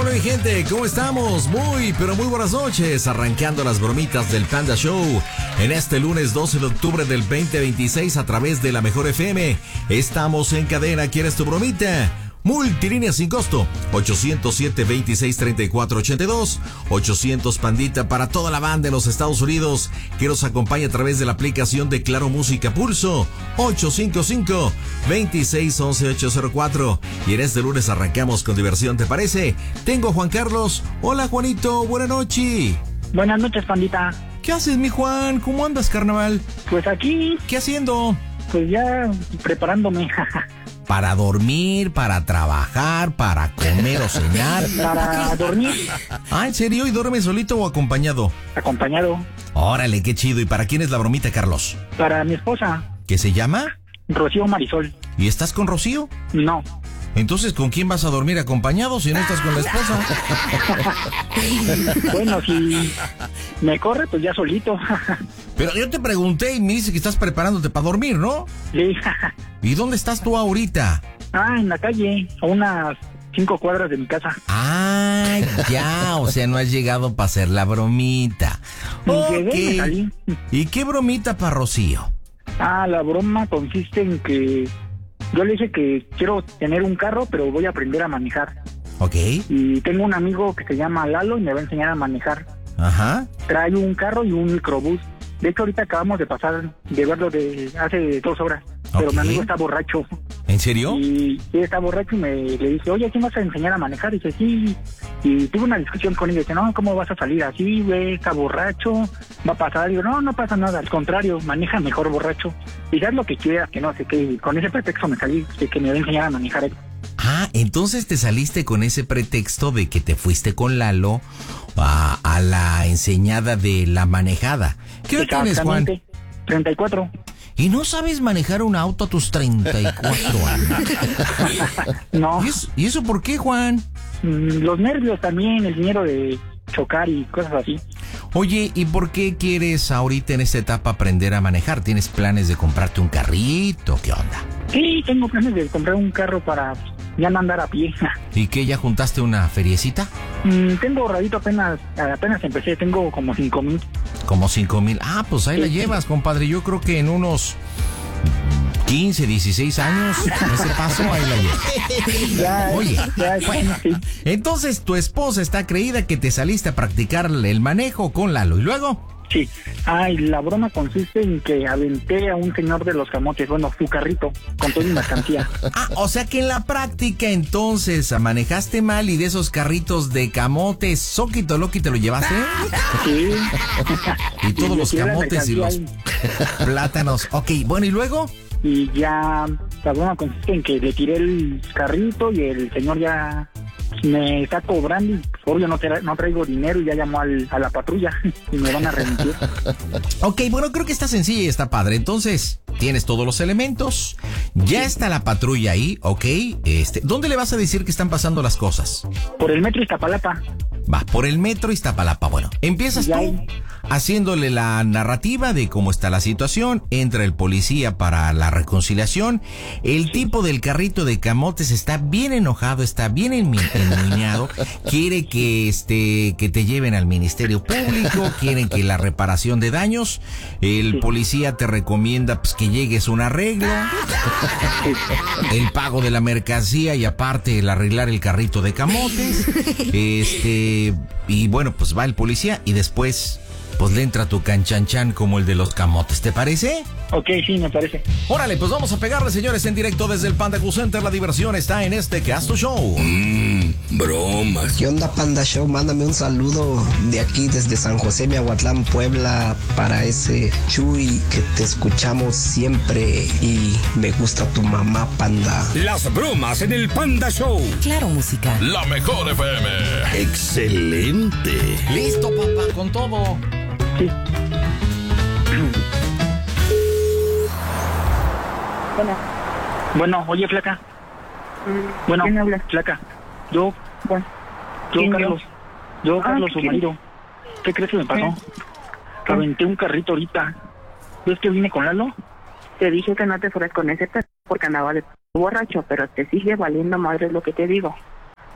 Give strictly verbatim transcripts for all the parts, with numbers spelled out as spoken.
tal, mi gente? ¿Cómo estamos? Muy, pero muy buenas noches. Arrancando las bromitas del Panda Show en este lunes doce de octubre del veinte veintiséis a través de la Mejor F M. Estamos en cadena. ¿Quieres tu bromita? Multilínea sin costo, ochocientos siete, veintiséis, treinta y cuatro, ochenta y dos, ochocientos Pandita para toda la banda en los Estados Unidos que nos acompaña a través de la aplicación de Claro Música Pulso, ochocientos cincuenta y cinco, veintiséis, once, ochocientos cuatro. Y en este lunes arrancamos con diversión, ¿te parece? Tengo a Juan Carlos. Hola, Juanito, buenas noches. Buenas noches, Pandita. ¿Qué haces, mi Juan? ¿Cómo andas, carnaval? Pues aquí. ¿Qué haciendo? Pues ya preparándome. Para dormir, para trabajar, para comer o cenar. Para dormir. Ah, ¿en serio? ¿Y duermes solito o acompañado? Acompañado. Órale, qué chido. ¿Y para quién es la bromita, Carlos? Para mi esposa. ¿Qué se llama? Rocío Marisol. ¿Y estás con Rocío? No. Entonces, ¿con quién vas a dormir acompañado si no estás con la esposa? Bueno, si me corre, pues ya solito. Pero yo te pregunté y me dice que estás preparándote para dormir, ¿no? Sí. ¿Y dónde estás tú ahorita? Ah, en la calle, a unas cinco cuadras de mi casa. Ah, ya, o sea, no has llegado para hacer la bromita. Llegué, Okay. me salí. ¿Y qué bromita para Rocío? Ah, la broma consiste en que yo le dije que quiero tener un carro, pero voy a aprender a manejar. Ok. Y tengo un amigo que se llama Lalo y me va a enseñar a manejar. Ajá. Trae un carro y un microbús. De hecho, ahorita acabamos de pasar de verlo de hace dos horas. Pero Ok. mi amigo está borracho. ¿En serio? Y él está borracho y me le dije, oye, ¿quién vas a enseñar a manejar? Y dice, sí. Y tuve una discusión con él. Y dice, no, ¿cómo vas a salir así, güey? Está borracho. Va a pasar. Y digo, no, no pasa nada. Al contrario, maneja mejor borracho. Y haz lo que quieras, que no sé qué. Y con ese pretexto me salí de que me va a enseñar a manejar él. Ah, entonces te saliste con ese pretexto de que te fuiste con Lalo a, a la enseñada de la manejada. ¿Qué edad tienes, Juan? treinta y cuatro. ¿Y no sabes manejar un auto a tus treinta y cuatro años? No. ¿Y eso, ¿Y eso por qué, Juan? Mm, Los nervios también, el miedo de chocar y cosas así. Oye, ¿y por qué quieres ahorita en esta etapa aprender a manejar? ¿Tienes planes de comprarte un carrito? ¿Qué onda? Sí, tengo planes de comprar un carro para ya no andar a pie. ¿Y qué, ya juntaste una feriecita? Mm, tengo ahorradito apenas, apenas empecé, tengo como cinco mil. Como cinco mil. Ah, pues ahí Sí. la llevas, compadre. Yo creo que en unos quince, dieciséis años, ese paso, ahí la llevas. Ya, Oye, ya, bueno, sí. Entonces tu esposa está creída que te saliste a practicar el manejo con Lalo. ¿Y luego? Sí. Ah, y la broma consiste en que aventé a un señor de los camotes, bueno, su carrito, con toda mi mercancía. Ah, o sea que en la práctica entonces manejaste mal y de esos carritos de camotes, soquito loqui te lo llevaste. Sí. Y todos Y los metí la camotes y los mercancía plátanos. Ok, bueno, ¿y luego? Y ya, la broma consiste en que le tiré el carrito y el señor ya me está cobrando y pues, obvio no, tra no traigo dinero y ya llamó al, a la patrulla y me van a remitir. Ok, bueno, creo que está sencilla y está padre. Entonces, tienes todos los elementos, ya está la patrulla ahí, ok. Este, ¿dónde le vas a decir que están pasando las cosas? Por el metro Iztapalapa. Va, por el metro Iztapalapa. Bueno, empiezas Ya tú hay. haciéndole la narrativa de cómo está la situación, entra el policía para la reconciliación, el tipo del carrito de camotes está bien enojado, está bien enmi- enmiñado, quiere que este que te lleven al Ministerio Público, quieren que la reparación de daños, el Sí. policía te recomienda pues que llegues a un arreglo, el pago de la mercancía y aparte el arreglar el carrito de camotes, este y bueno, pues va el policía y después pues le entra tu canchanchan como el de los camotes, ¿te parece? Ok, sí, me parece. Órale, pues vamos a pegarle, señores, en directo desde el Panda Cool Center. La diversión está en este Casto Show. Mmm, bromas. ¿Qué onda, Panda Show? Mándame un saludo de aquí desde San José, Miahuatlán, Puebla, para ese Chuy que te escuchamos siempre y me gusta tu mamá, Panda. Las bromas en el Panda Show. Claro Música. La Mejor F M. Excelente. Listo, papá, con todo. Sí. Bueno, Bueno, oye, flaca. Bueno, ¿quién habla? flaca. Yo, Bueno, yo, ¿quién Carlos. Yo, Ah, Carlos, ¿qué su quieres? marido. ¿Qué crees que me pasó? ¿Qué? Aventé un carrito ahorita. ¿Ves que vine con Lalo? Te dije que no te fueras con ese perro porque andaba de borracho, pero te sigue valiendo madre lo que te digo.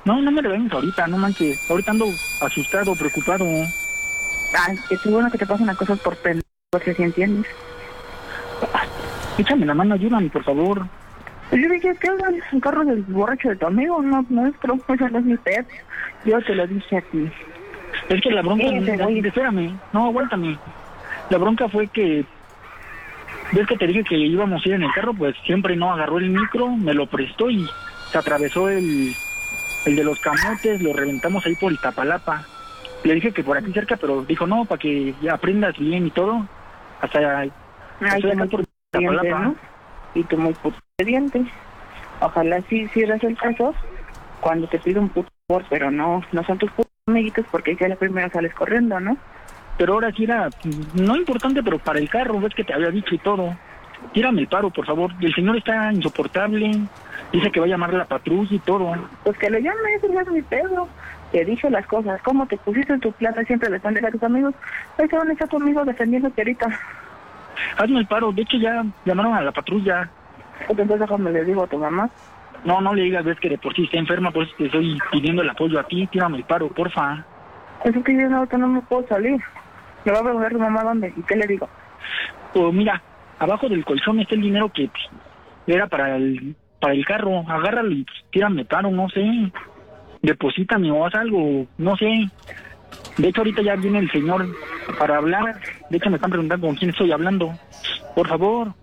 No, no me regañes ahorita, no manches. Ahorita ando asustado, preocupado. Ay, que es bueno que te pasen las cosas por pendejo, porque si entiendes. Échame la mano, ayúdame, por favor. Yo dije, ¿qué hagan? El carro del borracho de tu amigo, no nuestro. Eso no es mi pedo. Yo te lo dije a ti. Es que la bronca... Ese, no, espérame, no, aguántame. La bronca fue que... ¿Ves que te dije que íbamos a ir en el carro? Pues siempre no agarró el micro, me lo prestó y se atravesó el... El de los camotes, lo reventamos ahí por Iztapalapa. Le dije que por aquí cerca, pero dijo, no, para que ya aprendas bien y todo. Hasta... Ay, hasta muy por diente, ¿no? Y tú muy puto de diente. Ojalá sí cierres el caso cuando te pido un puto favor, pero no, no son tus putos amiguitos porque ya la primera sales corriendo, ¿no? Pero ahora sí era, no importante, pero para el carro, ves que te había dicho y todo. Tírame el paro, por favor. El señor está insoportable. Dice que va a llamar a la patrulla y todo. Pues que le llame, eso no es mi pedo. Te dije las cosas, cómo te pusiste en tu plata siempre defender a tus amigos. Ahí se van a estar conmigo defendiéndote ahorita. Hazme el paro, de hecho ya llamaron a la patrulla. Entonces déjame le digo a tu mamá. No, no le digas, ves que de por sí está enferma, por eso te estoy pidiendo el apoyo a ti. Tírame el paro, porfa. Eso que yo ahorita no me puedo salir. Le va a preguntar a tu mamá dónde y qué le digo. Pues mira, abajo del colchón está el dinero que pues, era para el para el carro. Agárralo y pues, tírame paro, no sé. Deposítame o haz algo, no sé. De hecho, ahorita ya viene el señor para hablar. De hecho, me están preguntando con quién estoy hablando. Por favor.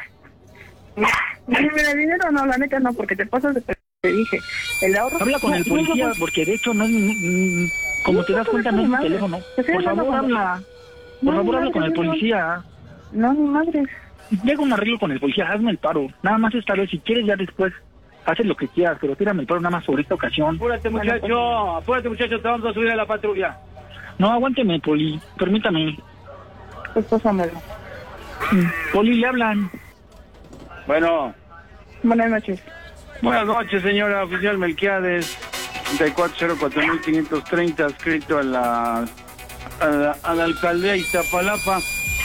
Mira, el dinero no, la neta no, porque te pasas de... Te dije, el ahorro... Habla con el policía, porque de hecho no es... mi- Como te das cuenta, no es mi teléfono. Por favor, habla. Por favor, habla con el policía. No, ni madres. Llega un arreglo con el policía, hazme el paro. Nada más esta vez, si quieres ya después, haces lo que quieras, pero tírame el paro nada más sobre esta ocasión. Apúrate, muchacho, apúrate, muchacho, te vamos a subir a la patrulla. No, aguánteme, Poli, permítame. Pues pásamelo. Poli, le hablan. Bueno, Buenas noches. buenas noches, señora oficial Melquiades, treinta y cuatro cero cuatro mil quinientos treinta, escrito a la, a la, a la alcaldía Iztapalapa.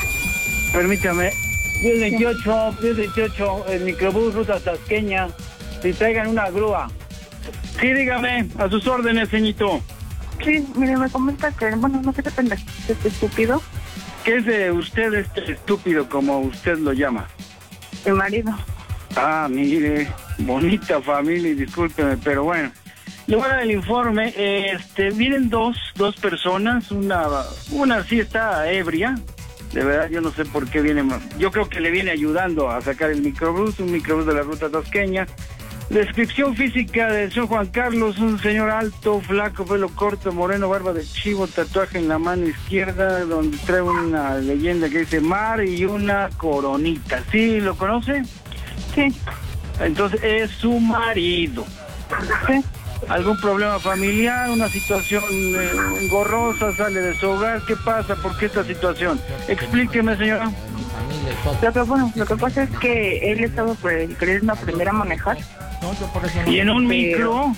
Permítame, diez veintiocho, diez veintiocho, el microbús ruta tasqueña, si traigan una grúa. Sí, dígame, a sus órdenes, ceñito. Sí, mire, me comenta que, bueno, no sé qué pendejo, este estúpido, ¿Qué es de usted este estúpido, como usted lo llama? mi marido. Ah, mire, bonita familia, y discúlpeme, pero bueno. Le voy a dar el informe. Este, vienen dos, dos personas, una, una sí está ebria. De verdad, yo no sé por qué viene. Yo creo que le viene ayudando a sacar el microbús, un microbús de la ruta tasqueña. Descripción física del señor Juan Carlos, un señor alto, flaco, pelo corto, moreno, barba de chivo, tatuaje en la mano izquierda, donde trae una leyenda que dice mar y una coronita. ¿Sí lo conoce? Sí, Entonces es su marido. sí. ¿Algún problema familiar, una situación eh, engorrosa, sale de su hogar? ¿Qué pasa? ¿Por qué esta situación? Explíqueme, señora. Lo que, bueno, lo que pasa es que él estaba pre- queriendo aprender a manejar. Y en un Pero- micro,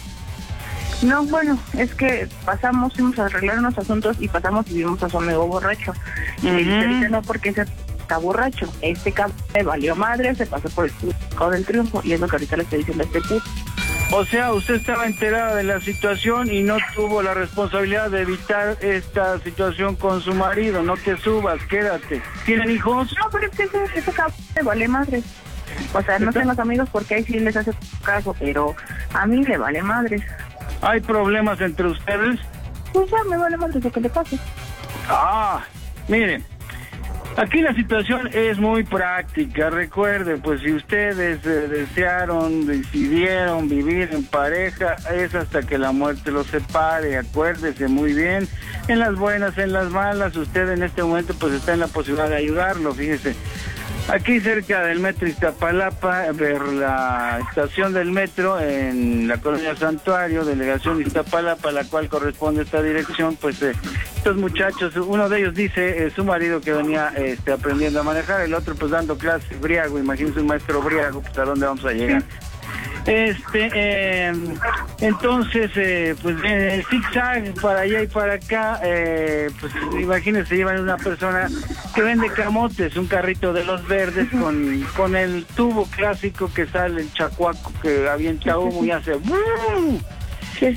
No, bueno, es que pasamos, fuimos a arreglar unos asuntos y pasamos y vimos a su amigo borracho. Y le dije, Ujú. ahorita no, porque ese está borracho. Este cabrón le valió madre, se pasó por el truco del triunfo. Y es lo que ahorita le estoy diciendo a este puto. o sea, usted estaba enterada de la situación y no tuvo la responsabilidad de evitar esta situación con su marido. No te subas, quédate. ¿Tienen hijos? No, pero es que ese, ese cabrón le vale madre. O sea, no tengo amigos porque ahí sí les hace caso, pero a mí le vale madre. ¿Hay problemas entre ustedes? Pues ya me vale madre lo que le pase. Ah, mire, aquí la situación es muy práctica. Recuerde, pues si ustedes eh, desearon, decidieron vivir en pareja, es hasta que la muerte los separe. Acuérdese muy bien, en las buenas, en las malas, usted en este momento pues está en la posibilidad de ayudarlo, fíjese. Aquí cerca del metro Iztapalapa, ver la estación del metro en la colonia Santuario, delegación Iztapalapa, a la cual corresponde esta dirección, pues eh, estos muchachos, uno de ellos dice eh, su marido que venía este, aprendiendo a manejar, el otro pues dando clases briago, imagínense un maestro briago, pues a dónde vamos a llegar. Este, eh, entonces, eh, pues en el zigzag para allá y para acá, eh, pues imagínense, llevan una persona que vende camotes, un carrito de los verdes con, con el tubo clásico que sale el chacuaco que avienta humo y hace ¡bum!